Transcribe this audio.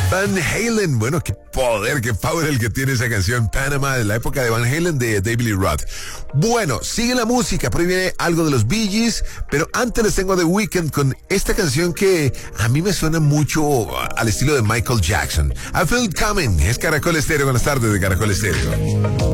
Van Halen, bueno, qué poder, qué power el que tiene esa canción Panama de la época de Van Halen de David Lee Roth. Bueno, sigue la música, por ahí viene algo de los Bee Gees, pero antes les tengo The Weeknd con esta canción que a mí me suena mucho al estilo de Michael Jackson. I Feel It Coming, es Caracol Estéreo con las tardes de Caracol Estéreo.